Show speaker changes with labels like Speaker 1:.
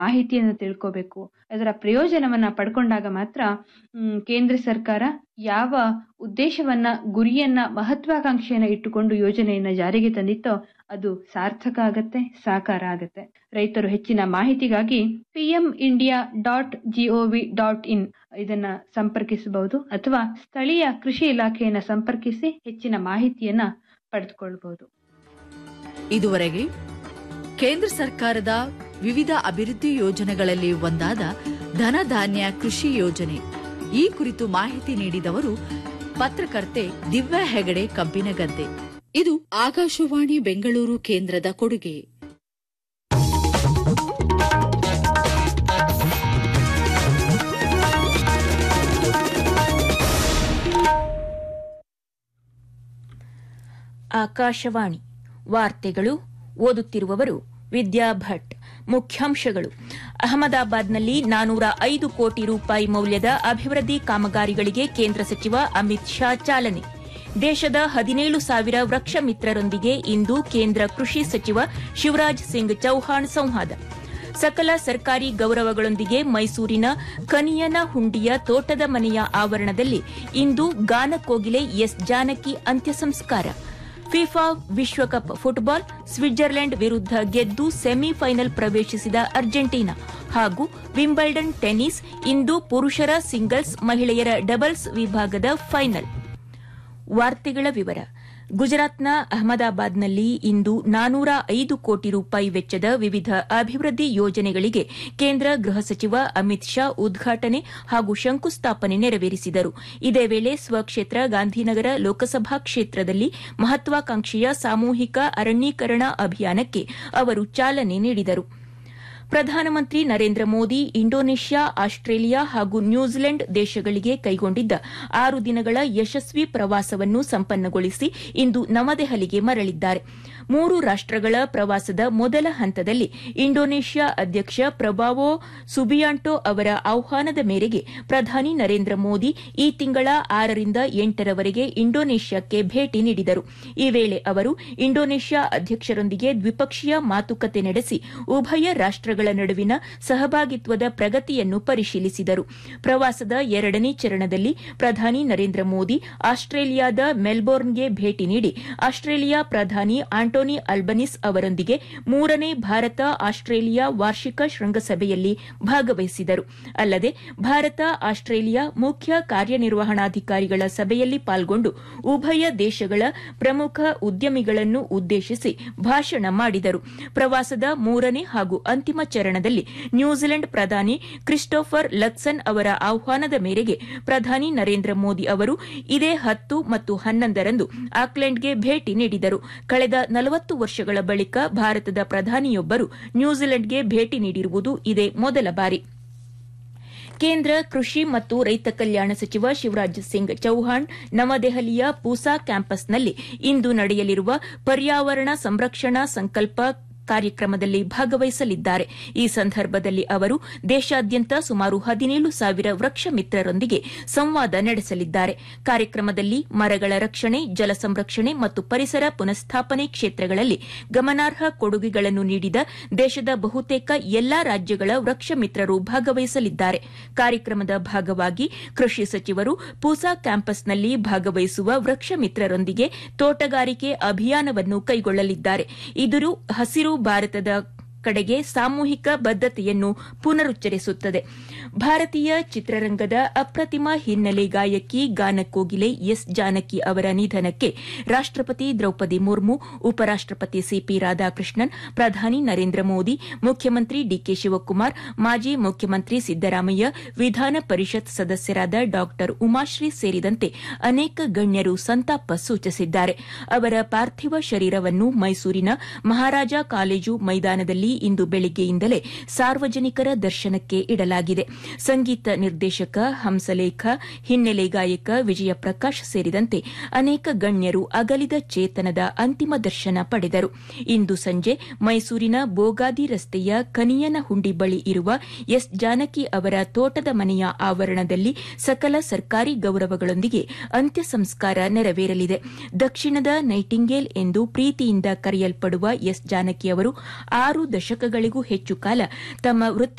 Speaker 1: ಮಾಹಿತಿಯನ್ನು ತಿಳ್ಕೋಬೇಕು. ಅದರ ಪ್ರಯೋಜನವನ್ನ ಪಡ್ಕೊಂಡಾಗ ಮಾತ್ರ ಕೇಂದ್ರ ಸರ್ಕಾರ ಯಾವ ಉದ್ದೇಶವನ್ನ, ಗುರಿಯನ್ನ, ಮಹತ್ವಾಕಾಂಕ್ಷೆಯನ್ನ ಇಟ್ಟುಕೊಂಡು ಯೋಜನೆಯನ್ನ ಜಾರಿಗೆ ತಂದಿತ್ತೋ ಅದು ಸಾರ್ಥಕ ಆಗತ್ತೆ, ಸಾಕಾರ ಆಗತ್ತೆ. ರೈತರು ಹೆಚ್ಚಿನ ಮಾಹಿತಿಗಾಗಿ pmindia.gov.in ಇದನ್ನ ಸಂಪರ್ಕಿಸಬಹುದು ಅಥವಾ ಸ್ಥಳೀಯ ಕೃಷಿ ಇಲಾಖೆಯನ್ನ ಸಂಪರ್ಕಿಸಿ ಹೆಚ್ಚಿನ ಮಾಹಿತಿಯನ್ನ ಪಡೆದುಕೊಳ್ಳಬಹುದು.
Speaker 2: ಇದುವರೆಗೆ ಕೇಂದ್ರ ಸರ್ಕಾರದ ವಿವಿಧ ಅಭಿವೃದ್ಧಿ ಯೋಜನೆಗಳಲ್ಲಿ ಒಂದಾದ ಧನಧಾನ್ಯ ಕೃಷಿ ಯೋಜನೆ ಈ ಕುರಿತು ಮಾಹಿತಿ ನೀಡಿದವರು ಪತ್ರಕರ್ತೆ ದಿವ್ಯಾ ಹೆಗಡೆ ಕಬ್ಬಿನಗದ್ದೆ. ಇದು ಆಕಾಶವಾಣಿ ಬೆಂಗಳೂರು ಕೇಂದ್ರದ ಕೊಡುಗೆ.
Speaker 3: ಆಕಾಶವಾಣಿ ವಾರ್ತೆಗಳು. ಓದುತ್ತಿರುವವರು ವಿದ್ಯಾ ಭಟ್. ಮುಖ್ಯಾಂಶಗಳು: ಅಹಮದಾಬಾದ್ನಲ್ಲಿ 405 ಕೋಟಿ ರೂಪಾಯಿ ಮೌಲ್ಯದ ಅಭಿವೃದ್ಧಿ ಕಾಮಗಾರಿಗಳಿಗೆ ಕೇಂದ್ರ ಸಚಿವ ಅಮಿತ್ ಶಾ ಚಾಲನೆ. ದೇಶದ 17,000 ವೃಕ್ಷ ಮಿತ್ರರೊಂದಿಗೆ ಇಂದು ಕೇಂದ್ರ ಕೃಷಿ ಸಚಿವ ಶಿವರಾಜ್ ಸಿಂಗ್ ಚೌಹಾಣ್ ಸಂವಾದ. ಸಕಲ ಸರ್ಕಾರಿ ಗೌರವಗಳೊಂದಿಗೆ ಮೈಸೂರಿನ ಕನಿಯನಹುಂಡಿಯ ತೋಟದ ಮನೆಯ ಆವರಣದಲ್ಲಿ ಇಂದು ಗಾನಕೋಗಿಲೆ ಎಸ್ ಜಾನಕಿ ಅಂತ್ಯ ಸಂಸ್ಕಾರ. ಫಿಫಾ ವಿಶ್ವಕಪ್ ಫುಟ್ಬಾಲ್ ಸ್ವಿಟ್ಜರ್ಲೆಂಡ್ ವಿರುದ್ಧ ಗೆದ್ದು ಸೆಮಿಫೈನಲ್ ಪ್ರವೇಶಿಸಿದ ಅರ್ಜೆಂಟೀನಾ ಹಾಗೂ ವಿಂಬಲ್ಡನ್ ಟೆನ್ನಿಸ್ ಇಂದು ಪುರುಷರ ಸಿಂಗಲ್ಸ್, ಮಹಿಳೆಯರ ಡಬಲ್ಸ್ ವಿಭಾಗದ ಫೈನಲ್. ವಾರ್ತೆಗಳ ವಿವರ. ಗುಜರಾತ್ನ ಅಹಮದಾಬಾದ್ನಲ್ಲಿ ಇಂದು 405 ಕೋಟಿ ರೂಪಾಯಿ ವೆಚ್ಚದ ವಿವಿಧ ಅಭಿವೃದ್ಧಿ ಯೋಜನೆಗಳಿಗೆ ಕೇಂದ್ರ ಗೃಹ ಸಚಿವ ಅಮಿತ್ ಶಾ ಉದ್ಘಾಟನೆ ಹಾಗೂ ಶಂಕುಸ್ಥಾಪನೆ ನೆರವೇರಿಸಿದರು. ಇದೇ ವೇಳೆ ಸ್ವಕ್ಷೇತ್ರ ಗಾಂಧಿನಗರ ಲೋಕಸಭಾ ಕ್ಷೇತ್ರದಲ್ಲಿ ಮಹತ್ವಾಕಾಂಕ್ಷೆಯ ಸಾಮೂಹಿಕ ಅರಣ್ಯೀಕರಣ ಅಭಿಯಾನಕ್ಕೆ ಅವರು ಚಾಲನೆ ನೀಡಿದರು. ಪ್ರಧಾನಮಂತ್ರಿ ನರೇಂದ್ರ ಮೋದಿ ಇಂಡೋನೇಷ್ಯಾ, ಆಸ್ಟ್ರೇಲಿಯಾ ಹಾಗೂ ನ್ಯೂಜಿಲೆಂಡ್ ದೇಶಗಳಿಗೆ ಕೈಗೊಂಡಿದ್ದ 6 ದಿನಗಳ ಯಶಸ್ವಿ ಪ್ರವಾಸವನ್ನು ಸಂಪನ್ನಗೊಳಿಸಿ ಇಂದು ನವದೆಹಲಿಗೆ ಮರಳಿದ್ದಾರೆ. 3 ರಾಷ್ಟಗಳ ಪ್ರವಾಸದ ಮೊದಲ ಹಂತದಲ್ಲಿ ಇಂಡೋನೇಷ್ಯಾ ಅಧ್ಯಕ್ಷ ಪ್ರಭಾವೋ ಸುಬಿಯಾಂಟೋ ಅವರ ಆಹ್ವಾನದ ಮೇರೆಗೆ ಪ್ರಧಾನಿ ನರೇಂದ್ರ ಮೋದಿ ಈ ತಿಂಗಳ 6ರಿಂದ 8ರವರೆಗೆ ಇಂಡೋನೇಷ್ಯಾಕ್ಕೆ ಭೇಟಿ ನೀಡಿದರು. ಈ ವೇಳೆ ಅವರು ಇಂಡೋನೇಷ್ಯಾ ಅಧ್ಯಕ್ಷರೊಂದಿಗೆ ದ್ವಿಪಕ್ಷೀಯ ಮಾತುಕತೆ ನಡೆಸಿ ಉಭಯ ರಾಷ್ಟಗಳ ನಡುವಿನ ಸಹಭಾಗಿತ್ವದ ಪ್ರಗತಿಯನ್ನು ಪರಿಶೀಲಿಸಿದರು. ಪ್ರವಾಸದ 2ನೇ ಚರಣದಲ್ಲಿ ಪ್ರಧಾನಿ ನರೇಂದ್ರ ಮೋದಿ ಆಸ್ಟ್ರೇಲಿಯಾದ ಮೆಲ್ಬೋರ್ನ್ಗೆ ಭೇಟಿ ನೀಡಿ ಆಸ್ಟ್ರೇಲಿಯಾ ಪ್ರಧಾನಿ ಆಂಟೋನಿ ಅಲ್ಬನಿಸ್ ಅವರೊಂದಿಗೆ 3ನೇ ಭಾರತ ಆಸ್ಟ್ರೇಲಿಯಾ ವಾರ್ಷಿಕ ಶೃಂಗಸಭೆಯಲ್ಲಿ ಭಾಗವಹಿಸಿದರು. ಅಲ್ಲದೆ ಭಾರತ ಆಸ್ಟ್ರೇಲಿಯಾ ಮುಖ್ಯ ಕಾರ್ಯನಿರ್ವಹಣಾಧಿಕಾರಿಗಳ ಸಭೆಯಲ್ಲಿ ಪಾಲ್ಗೊಂಡು ಉಭಯ ದೇಶಗಳ ಪ್ರಮುಖ ಉದ್ಯಮಿಗಳನ್ನು ಉದ್ದೇಶಿಸಿ ಭಾಷಣ ಮಾಡಿದರು. ಪ್ರವಾಸದ 3ನೇ ಹಾಗೂ ಅಂತಿಮ ಚರಣದಲ್ಲಿ ನ್ಯೂಜಿಲೆಂಡ್ ಪ್ರಧಾನಿ ಕ್ರಿಸ್ಟೋಫರ್ ಲಕ್ಸನ್ ಅವರ ಆಹ್ವಾನದ ಮೇರೆಗೆ ಪ್ರಧಾನಿ ನರೇಂದ್ರ ಮೋದಿ ಅವರು ಇದೇ 10 ಮತ್ತು 11ರಂದು ಆಕ್ಲೆಂಡ್ಗೆ ಭೇಟಿ ನೀಡಿದರು. ಕಳೆದ 40 ವರ್ಷಗಳ ಬಳಿಕ ಭಾರತದ ಪ್ರಧಾನಿಯೊಬ್ಬರು ನ್ಯೂಜಿಲೆಂಡ್ಗೆ ಭೇಟಿ ನೀಡಿರುವುದು ಇದೇ ಮೊದಲ ಬಾರಿ. ಕೇಂದ್ರ ಕೃಷಿ ಮತ್ತು ರೈತ ಕಲ್ಯಾಣ ಸಚಿವ ಶಿವರಾಜ್ ಸಿಂಗ್ ಚೌಹಾಣ್ ನವದೆಹಲಿಯ ಪೂಸಾ ಕ್ಯಾಂಪಸ್ನಲ್ಲಿ ಇಂದು ನಡೆಯಲಿರುವ ಪರ್ಯಾವರಣ ಸಂರಕ್ಷಣಾ ಸಂಕಲ್ಪ ಕಾರ್ಯಕ್ರಮದಲ್ಲಿ ಭಾಗವಹಿಸಲಿದ್ದಾರೆ. ಈ ಸಂದರ್ಭದಲ್ಲಿ ಅವರು ದೇಶಾದ್ಯಂತ ಸುಮಾರು 17,000 ವೃಕ್ಷ ಮಿತ್ರರೊಂದಿಗೆ ಸಂವಾದ ನಡೆಸಲಿದ್ದಾರೆ. ಕಾರ್ಯಕ್ರಮದಲ್ಲಿ ಮರಗಳ ರಕ್ಷಣೆ, ಜಲ ಸಂರಕ್ಷಣೆ ಮತ್ತು ಪರಿಸರ ಪುನಃಸ್ಥಾಪನೆ ಕ್ಷೇತ್ರಗಳಲ್ಲಿ ಗಮನಾರ್ಹ ಕೊಡುಗೆಗಳನ್ನು ನೀಡಿದ ದೇಶದ ಬಹುತೇಕ ಎಲ್ಲಾ ರಾಜ್ಯಗಳ ವೃಕ್ಷ ಮಿತ್ರರು ಭಾಗವಹಿಸಲಿದ್ದಾರೆ. ಕಾರ್ಯಕ್ರಮದ ಭಾಗವಾಗಿ ಕೃಷಿ ಸಚಿವರು ಪೂಸಾ ಕ್ಯಾಂಪಸ್ನಲ್ಲಿ ಭಾಗವಹಿಸುವ ವೃಕ್ಷ ಮಿತ್ರರೊಂದಿಗೆ ತೋಟಗಾರಿಕೆ ಅಭಿಯಾನವನ್ನು ಕೈಗೊಳ್ಳಲಿದ್ದಾರೆ. ಇದು ಹಸಿರು ಭಾರತದ ಕಡೆಗೆ ಸಾಮೂಹಿಕ ಬದ್ಧತೆಯನ್ನು ಪುನರುಚ್ಚರಿಸುತ್ತದೆ. ಭಾರತೀಯ ಚಿತ್ರರಂಗದ ಅಪ್ರತಿಮ ಹಿನ್ನೆಲೆ ಗಾಯಕಿ ಗಾನಕೋಗಿಲೆ ಎಸ್ ಜಾನಕಿ ಅವರ ನಿಧನಕ್ಕೆ ರಾಷ್ಟಪತಿ ದ್ರೌಪದಿ ಮುರ್ಮು, ಉಪರಾಷ್ಟಪತಿ ಸಿಪಿ ರಾಧಾಕೃಷ್ಣನ್, ಪ್ರಧಾನಿ ನರೇಂದ್ರ ಮೋದಿ, ಮುಖ್ಯಮಂತ್ರಿ ಡಿಕೆ ಶಿವಕುಮಾರ್, ಮಾಜಿ ಮುಖ್ಯಮಂತ್ರಿ ಸಿದ್ದರಾಮಯ್ಯ, ವಿಧಾನ ಪರಿಷತ್ ಸದಸ್ಯರಾದ ಡಾ ಉಮಾಶ್ರೀ ಸೇರಿದಂತೆ ಅನೇಕ ಗಣ್ಯರು ಸಂತಾಪ ಸೂಚಿಸಿದ್ದಾರೆ. ಅವರ ಪಾರ್ಥಿವ ಶರೀರವನ್ನು ಮೈಸೂರಿನ ಮಹಾರಾಜ ಕಾಲೇಜು ಮೈದಾನದಲ್ಲಿ ಇಂದು ಬೆಳಗ್ಗೆಯಿಂದಲೇ ಸಾರ್ವಜನಿಕರ ದರ್ಶನಕ್ಕೆ ಇಡಲಾಗಿದೆ. ಸಂಗೀತ ನಿರ್ದೇಶಕ ಹಂಸಲೇಖ, ಹಿನ್ನೆಲೆ ಗಾಯಕ ವಿಜಯ ಪ್ರಕಾಶ್ ಸೇರಿದಂತೆ ಅನೇಕ ಗಣ್ಯರು ಅಗಲಿದ ಚೇತನದ ಅಂತಿಮ ದರ್ಶನ ಪಡೆದರು. ಇಂದು ಸಂಜೆ ಮೈಸೂರಿನ ಬೋಗಾದಿ ರಸ್ತೆಯ ಕನಿಯನಹುಂಡಿ ಬಳಿ ಇರುವ ಎಸ್ ಜಾನಕಿ ಅವರ ತೋಟದ ಮನೆಯ ಆವರಣದಲ್ಲಿ ಸಕಲ ಸರ್ಕಾರಿ ಗೌರವಗಳೊಂದಿಗೆ ಅಂತ್ಯ ಸಂಸ್ಕಾರ ನೆರವೇರಲಿದೆ. ದಕ್ಷಿಣದ ನೈಟಿಂಗೇಲ್ ಎಂದು ಪ್ರೀತಿಯಿಂದ ಕರೆಯಲ್ಪಡುವ ಎಸ್ ಜಾನಕಿ ಅವರು 6 ದಶಕಗಳಿಗೂ ಹೆಚ್ಚು ಕಾಲ ತಮ್ಮ ವೃತ್ತಿ